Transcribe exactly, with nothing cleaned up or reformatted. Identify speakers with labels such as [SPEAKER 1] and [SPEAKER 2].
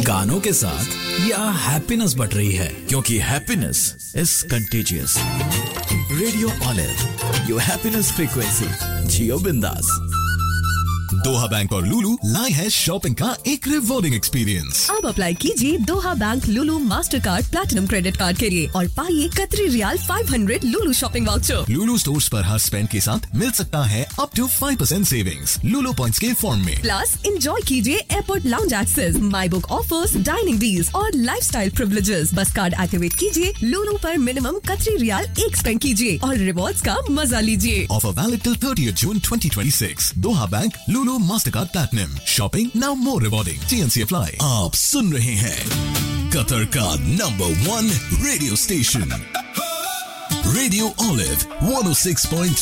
[SPEAKER 1] गानों के साथ या हैप्पीनेस बढ़ रही है?
[SPEAKER 2] क्योंकि happiness is contagious. Radio olive, your happiness frequency. जियो बिंदास।
[SPEAKER 3] दोहा बैंक और लुलु लाए हैं शॉपिंग का एक रिवॉर्डिंग एक्सपीरियंस।
[SPEAKER 4] अब अप्लाई कीजिए दोहा बैंक लुलु master card platinum credit card के लिए और पाइए कतरी रियाल पाँच सौ लुलु शॉपिंग वाउचर।
[SPEAKER 3] लुलु स्टोर्स पर हर स्पेंड के साथ मिल सकता है up to five percent savings Lulu points के फॉर्म में।
[SPEAKER 4] प्लस एंजॉय कीजिए airport lounge access, my book offers, dining deals और लाइफस्टाइल प्रिविलेजेस। बस कार्ड एक्टिवेट कीजिए, लुलु पर मिनिमम कतरी रियाल एक स्पेंड कीजिए और रिवॉर्ड्स का मजा लीजिए।
[SPEAKER 3] Offer valid till thirtieth June twenty twenty six. दोहा बैंक लुलु Mastercard platinum. Shopping now more rewarding. TNC apply.
[SPEAKER 2] आप सुन रहे हैं कतर का number one radio station radio olive one ओ सिक्स पॉइंट